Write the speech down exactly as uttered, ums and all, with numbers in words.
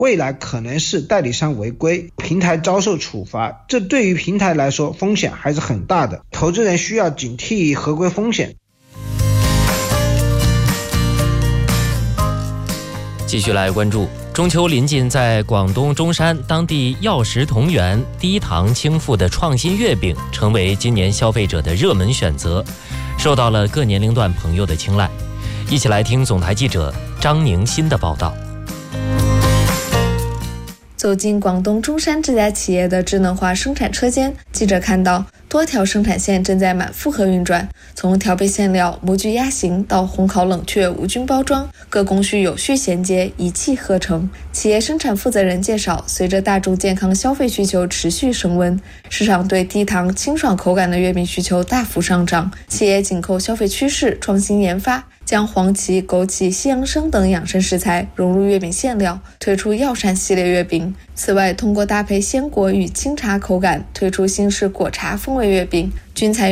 未来可能是代理商违规，平台遭受处罚，这对于平台来说风险还是很大的，投资人需要警惕合规风险。 继续来关注，中秋临近，在广东中山，当地药食同源、低糖轻馥的创新月饼成为今年消费者的热门选择，受到了各年龄段朋友的青睐。一起来听总台记者张宁新的报道。 走进广东中山这家企业的智能化生产车间，记者看到多条生产线正在满负荷运转，从调配馅料、模具压形到烘烤冷却、无菌包装，各工序有序衔接，一气呵成。企业生产负责人介绍，随着大众健康消费需求持续升温，市场对低糖清爽口感的月饼需求大幅上涨，企业紧扣消费趋势，创新研发，将黄芪、枸杞、西洋参等养生食材融入月饼馅料，推出药膳系列月饼。此外，通过搭配鲜果与清茶口感，推出新式果茶风味月饼，均采